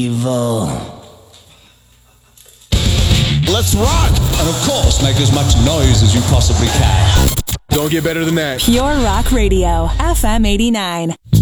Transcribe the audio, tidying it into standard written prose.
Evil. Let's rock! And of course, make as much noise as you possibly can. Don't get better than that. Pure Rock Radio, FM 89.